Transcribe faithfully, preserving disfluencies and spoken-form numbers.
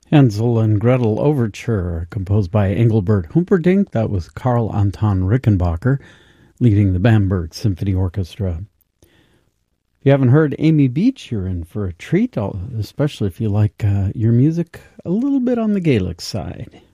Hansel and Gretel Overture, composed by Engelbert Humperdinck. That was Karl Anton Rickenbacker, leading the Bamberg Symphony Orchestra. If you haven't heard Amy Beach, you're in for a treat, especially if you like uh, your music a little bit on the Gaelic side.